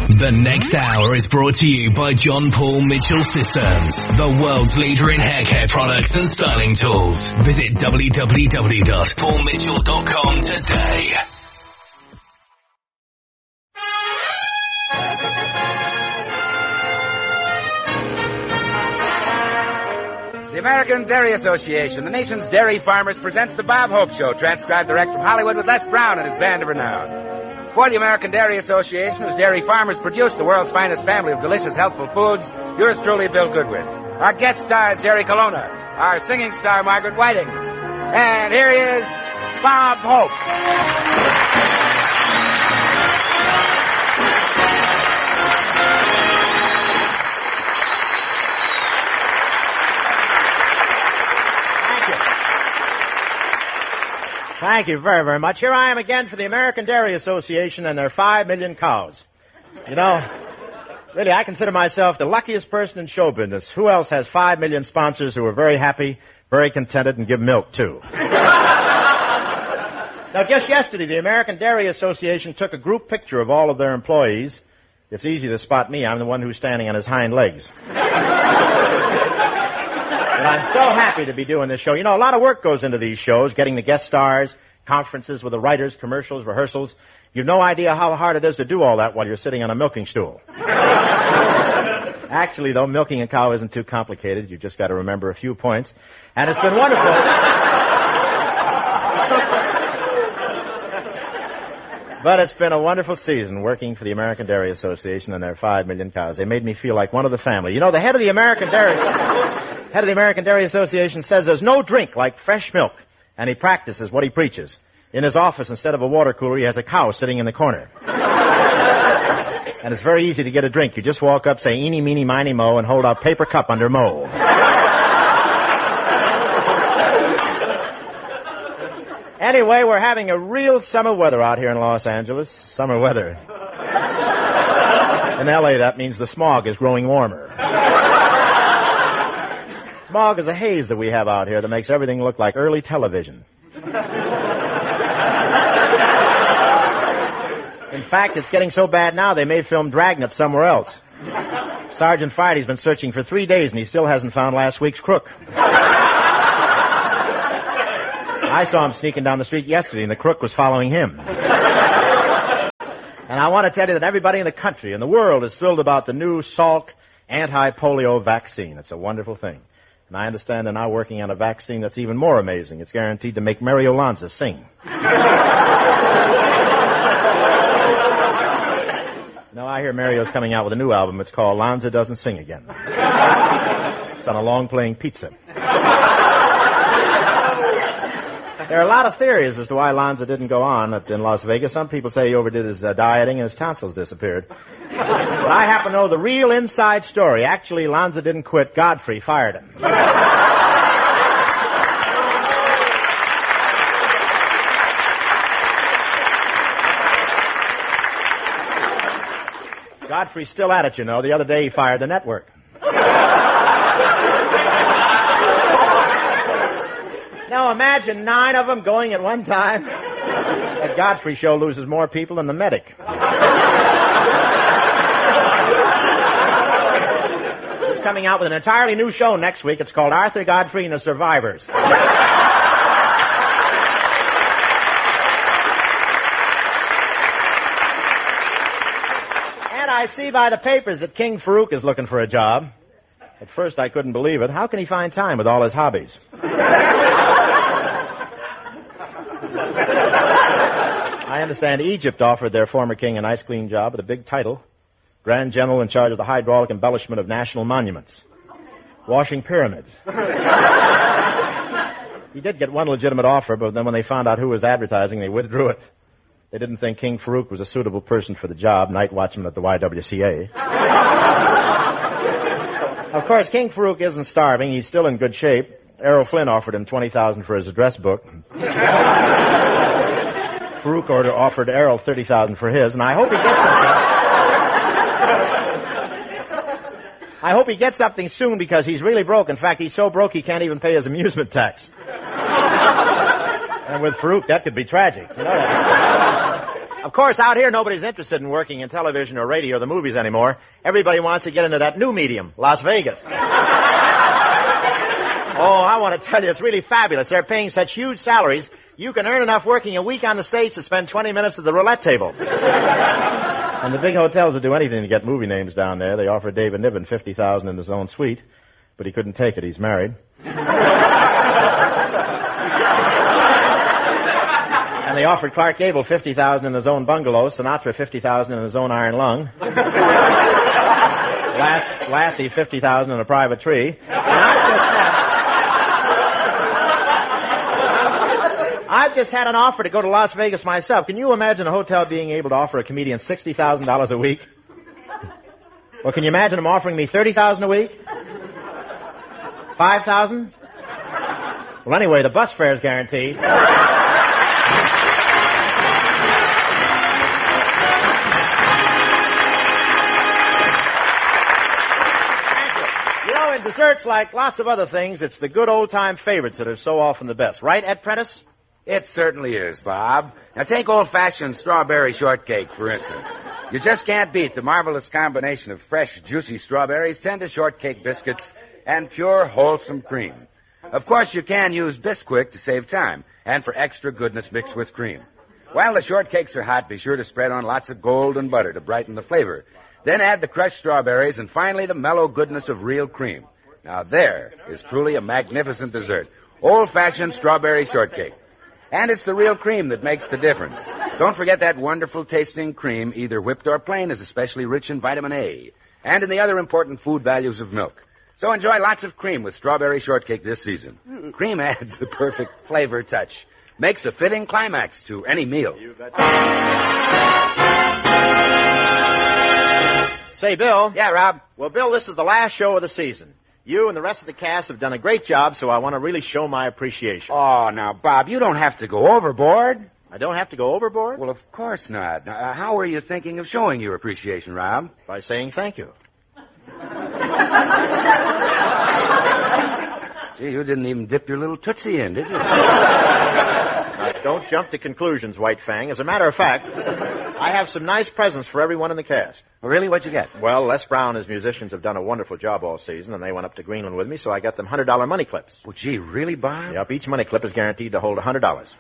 The next hour is brought to you by John Paul Mitchell Systems, the world's leader in hair care products and styling tools. Visit www.paulmitchell.com today. The American Dairy Association, the nation's dairy farmers, presents the Bob Hope Show, transcribed direct from Hollywood with Les Brown and his band of renown. For the American Dairy Association, whose dairy farmers produce the world's finest family of delicious, healthful foods, yours truly, Bill Goodwin. Our guest star, Jerry Colonna. Our singing star, Margaret Whiting. And here he is, Bob Hope. Thank you very, very much. Here I am again for the American Dairy Association and their 5 million cows. You know, really, I consider myself the luckiest person in show business. Who else has 5 million sponsors who are very happy, very contented, and give milk, too? Now, just yesterday, the American Dairy Association took a group picture of all of their employees. It's easy to spot me. I'm the one who's standing on his hind legs. And I'm so happy to be doing this show. You know, a lot of work goes into these shows, getting the guest stars, conferences with the writers, commercials, rehearsals. You've no idea how hard it is to do all that while you're sitting on a milking stool. Actually, though, milking a cow isn't too complicated. You just got to remember a few points. And it's been wonderful. But it's been a wonderful season working for the American Dairy Association and their 5 million cows. They made me feel like one of the family. You know, the head of the American Dairy Association says there's no drink like fresh milk, and he practices what he preaches. In his office, instead of a water cooler, he has a cow sitting in the corner. And it's very easy to get a drink. You just walk up, say, eeny, meeny, miny, mo, and hold out paper cup under mo. Anyway, we're having a real summer weather out here in Los Angeles. Summer weather. In L.A., that means the smog is growing warmer. Smog is a haze that we have out here that makes everything look like early television. In fact, it's getting so bad now they may film Dragnet somewhere else. Sergeant Frieday's been searching for 3 days and he still hasn't found last week's crook. I saw him sneaking down the street yesterday and the crook was following him. And I want to tell you that everybody in the country and the world is thrilled about the new Salk anti-polio vaccine. It's a wonderful thing. And I understand they're now working on a vaccine that's even more amazing. It's guaranteed to make Mary Olanza sing. Now, I hear Mario's coming out with a new album. It's called Lanza Doesn't Sing Again. It's on a long-playing pizza. There are a lot of theories as to why Lanza didn't go on in Las Vegas. Some people say he overdid his dieting and his tonsils disappeared. But I happen to know the real inside story. Actually, Lanza didn't quit. Godfrey fired him. Godfrey's still at it, you know. The other day he fired the network. Now imagine 9 of them going at one time. That Godfrey show loses more people than the Medic. He's coming out with an entirely new show next week. It's called Arthur Godfrey and the Survivors. And I see by the papers that King Farouk is looking for a job. At first I couldn't believe it. How can he find time with all his hobbies? I understand Egypt offered their former king a nice clean job with a big title. Grand General in charge of the hydraulic embellishment of national monuments. Washing pyramids. He did get one legitimate offer, but then when they found out who was advertising, they withdrew it. They didn't think King Farouk was a suitable person for the job, night watchman at the YWCA. Of course, King Farouk isn't starving. He's still in good shape. Errol Flynn offered him $20,000 for his address book. Farouk offered Errol $30,000 for his, and I hope he gets something. I hope he gets something soon because he's really broke. In fact, he's so broke he can't even pay his amusement tax. And with Farouk, that could be tragic. You know that. Of course, out here, nobody's interested in working in television or radio or the movies anymore. Everybody wants to get into that new medium, Las Vegas. Oh, I want to tell you, it's really fabulous. They're paying such huge salaries, you can earn enough working a week on the stage to spend 20 minutes at the roulette table. And the big hotels will do anything to get movie names down there. They offered David Niven $50,000 in his own suite, but he couldn't take it. He's married. And they offered Clark Gable $50,000 in his own bungalow, Sinatra $50,000 in his own iron lung, Lassie $50,000 in a private tree. I've just had an offer to go to Las Vegas myself. Can you imagine a hotel being able to offer a comedian $60,000 a week? Well, can you imagine them offering me $30,000 a week? $5,000? Well, anyway, the bus fare's guaranteed. In desserts, like lots of other things, it's the good old-time favorites that are so often the best. Right, Ed Prentice? It certainly is, Bob. Now take old-fashioned strawberry shortcake, for instance. You just can't beat the marvelous combination of fresh, juicy strawberries, tender shortcake biscuits, and pure, wholesome cream. Of course, you can use Bisquick to save time, and for extra goodness mixed with cream. While the shortcakes are hot, be sure to spread on lots of golden butter to brighten the flavor. Then add the crushed strawberries and finally the mellow goodness of real cream. Now there is truly a magnificent dessert. Old-fashioned strawberry shortcake. And it's the real cream that makes the difference. Don't forget that wonderful tasting cream, either whipped or plain, is especially rich in vitamin A and in the other important food values of milk. So enjoy lots of cream with strawberry shortcake this season. Cream adds the perfect flavor touch. Makes a fitting climax to any meal. Say, Bill. Yeah, Rob? Well, Bill, this is the last show of the season. You and the rest of the cast have done a great job, so I want to really show my appreciation. Oh, now, Bob, you don't have to go overboard. I don't have to go overboard? Well, of course not. Now, how are you thinking of showing your appreciation, Rob? By saying thank you. Gee, you didn't even dip your little tootsie in, did you? Now, don't jump to conclusions, White Fang. As a matter of fact, I have some nice presents for everyone in the cast. Oh, really? What'd you get? Well, Les Brown and his musicians have done a wonderful job all season, and they went up to Greenland with me, so I got them $100 money clips. Well, gee, really, Bob? Yep, each money clip is guaranteed to hold $100.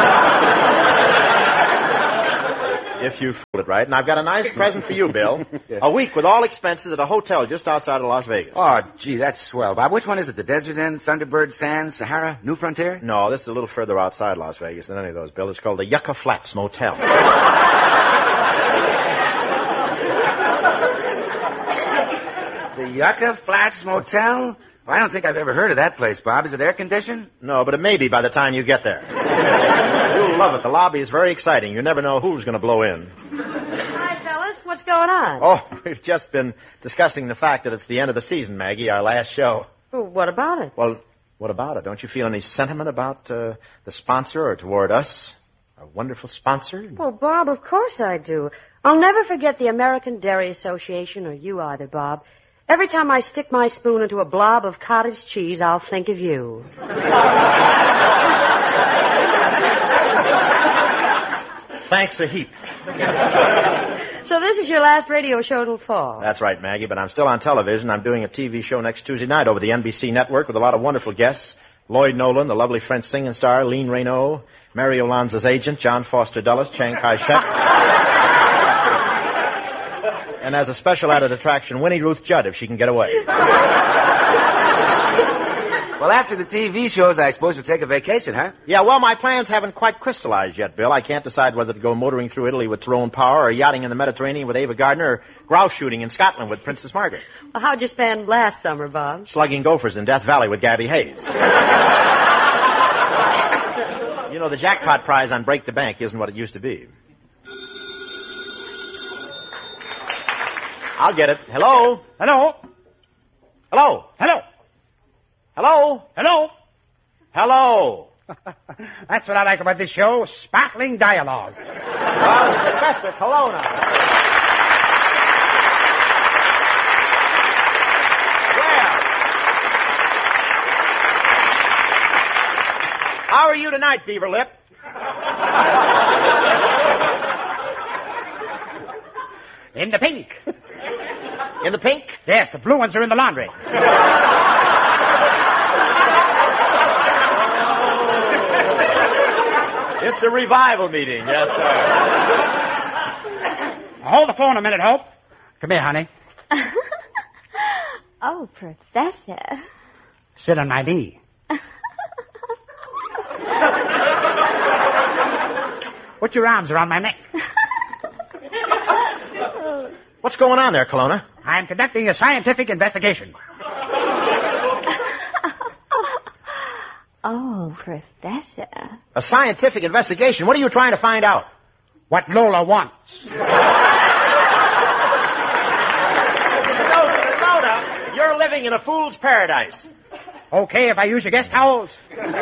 If you fooled it right. And I've got a nice present for you, Bill. Yeah. A week with all expenses at a hotel just outside of Las Vegas. Oh, gee, that's swell, Bob. Which one is it? The Desert Inn, Thunderbird, Sands, Sahara, New Frontier? No, this is a little further outside Las Vegas than any of those, Bill. It's called the Yucca Flats Motel. The Yucca Flats Motel? Well, I don't think I've ever heard of that place, Bob. Is it air-conditioned? No, but it may be by the time you get there. You'll love it. The lobby is very exciting. You never know who's going to blow in. Hi, fellas. What's going on? Oh, we've just been discussing the fact that it's the end of the season, Maggie, our last show. Well, what about it? Well, what about it? Don't you feel any sentiment about the sponsor or toward us? Our wonderful sponsor? Well, Bob, of course I do. I'll never forget the American Dairy Association, or you either, Bob. Every time I stick my spoon into a blob of cottage cheese, I'll think of you. Thanks a heap. So this is your last radio show till fall. That's right, Maggie, but I'm still on television. I'm doing a TV show next Tuesday night over the NBC network with a lot of wonderful guests. Lloyd Nolan, the lovely French singing star, Lean Reynaud, Mary Olanza's agent, John Foster Dulles, Chiang Kai-shek. And as a special added attraction, Winnie Ruth Judd, if she can get away. Well, after the TV shows, I suppose you'll take a vacation, huh? Yeah, well, my plans haven't quite crystallized yet, Bill. I can't decide whether to go motoring through Italy with Tyrone Power or yachting in the Mediterranean with Ava Gardner or grouse shooting in Scotland with Princess Margaret. Well, how'd you spend last summer, Bob? Slugging gophers in Death Valley with Gabby Hayes. You know, the jackpot prize on Break the Bank isn't what it used to be. I'll get it. Hello? Hello? Hello? Hello? Hello? Hello? Hello? That's what I like about this show, sparkling dialogue. Well, it's Professor Colonna. Well, how are you tonight, Beaver Lip? In the pink. In the pink? Yes, the blue ones are in the laundry. It's a revival meeting, yes, sir. Hold the phone a minute, Hope. Come here, honey. Oh, Professor. Sit on my knee. Put your arms around my neck. What's going on there, Kelowna? I'm conducting a scientific investigation. Oh, Professor. A scientific investigation? What are you trying to find out? What Lola wants. Kelowna, you're living in a fool's paradise. Okay, if I use your guest towels.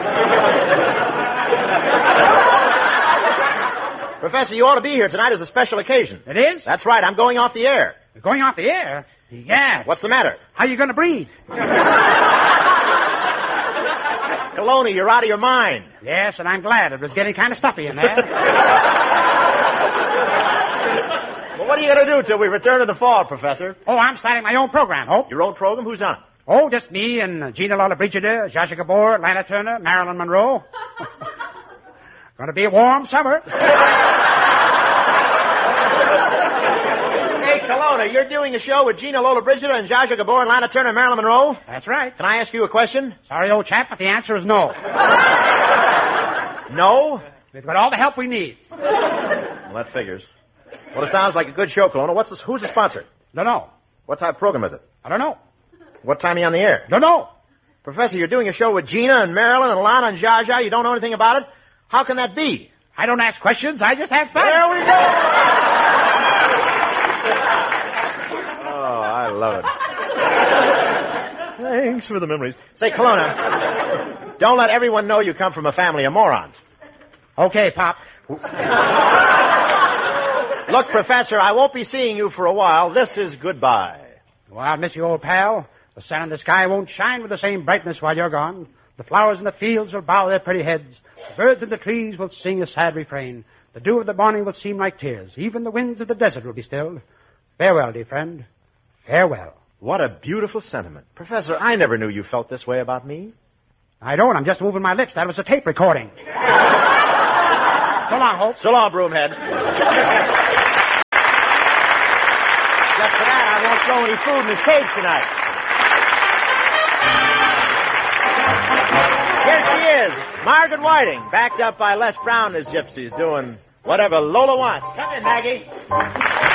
Professor, you ought to be here tonight as a special occasion. It is? That's right, I'm going off the air. You're going off the air? Yeah. What's the matter? How you going to breathe? Kelowna, you're out of your mind. Yes, and I'm glad. It was getting kind of stuffy in there. Well, what are you going to do till we return in the fall, Professor? Oh, I'm starting my own program, Hope. Your own program? Who's on it? Oh, just me and Gina Lollobrigida, Zsa Zsa Gabor, Lana Turner, Marilyn Monroe. Gonna be a warm summer. Hey, Kelowna, you're doing a show with Gina Lollobrigida and Zsa Zsa Gabor and Lana Turner and Marilyn Monroe? That's right. Can I ask you a question? Sorry, old chap, but the answer is no. No? We've got all the help we need. Well, that figures. Well, it sounds like a good show, Kelowna. Who's the sponsor? Don't know. What type of program is it? I don't know. What time are you on the air? Don't know. Professor, you're doing a show with Gina and Marilyn and Lana and Zsa Zsa. You don't know anything about it? How can that be? I don't ask questions. I just have fun. There we go. Oh, I love it. Thanks for the memories. Say, Kelowna, don't let everyone know you come from a family of morons. Okay, Pop. Look, Professor, I won't be seeing you for a while. This is goodbye. Well, I'll miss you, old pal. The sun in the sky won't shine with the same brightness while you're gone. The flowers in the fields will bow their pretty heads. The birds in the trees will sing a sad refrain. The dew of the morning will seem like tears. Even the winds of the desert will be stilled. Farewell, dear friend. Farewell. What a beautiful sentiment. Professor, I never knew you felt this way about me. I don't. I'm just moving my lips. That was a tape recording. So long, Hope. So long, Broomhead. Just for that, I won't throw any food in his cage tonight. Here she is, Margaret Whiting, backed up by Les Brown and his gypsies, doing whatever Lola wants. Come in, Maggie.